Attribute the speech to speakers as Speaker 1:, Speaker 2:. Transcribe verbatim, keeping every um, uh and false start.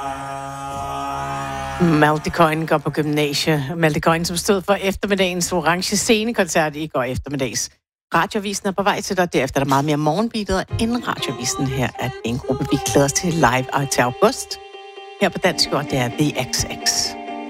Speaker 1: Malte Coyne går på gymnasie. Malte Coyne, som stod for eftermiddagens orange scenekoncert i går eftermiddags. Radiovisen er på vej til dig. Derefter er der meget mere morgenbeatet end radiovisen. Her er en gruppe, vi glæder os til live og til august. Her på dansk, og det er V X X.